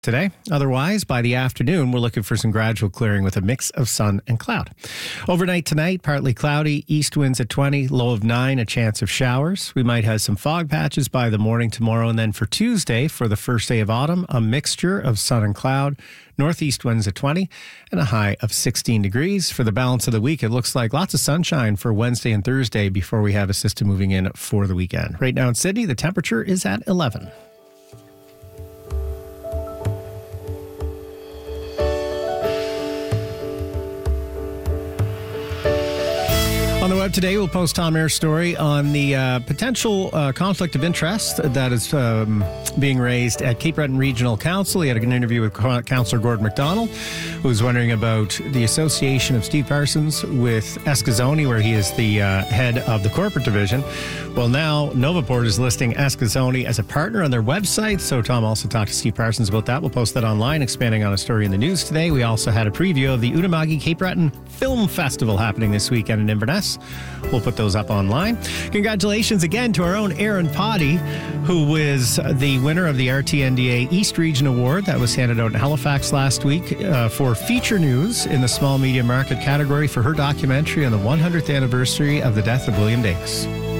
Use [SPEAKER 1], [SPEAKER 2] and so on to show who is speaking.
[SPEAKER 1] today. Otherwise, by the afternoon, we're looking for some gradual clearing with a mix of sun and cloud. Overnight tonight, partly cloudy, east winds at 20, low of 9, a chance of showers. We might have some fog patches by the morning tomorrow. And then for Tuesday, for the first day of autumn, a mixture of sun and cloud. Northeast winds at 20 and a high of 16 degrees. For the balance of the week, it looks like lots of sunshine for Wednesday and Thursday before we have a system moving in for the weekend. Right now in Sydney, the temperature is at 11. On the web today, we'll post Tom Ayer's story on the potential conflict of interest that is being raised at Cape Breton Regional Council. He had an interview with Councillor Gordon McDonald, who was wondering about the association of Steve Parsons with Escazone, where he is the head of the corporate division. Well, now Novaport is listing Escazone as a partner on their website. So Tom also talked to Steve Parsons about that. We'll post that online, expanding on a story in the news today. We also had a preview of the Unama'ki Cape Breton Film Festival happening this weekend in Inverness. We'll put those up online. Congratulations again to our own Aaron Potty, who was the winner of the RTNDA East Region Award that was handed out in Halifax last week for feature news in the small media market category for her documentary on the 100th anniversary of the death of William Davis.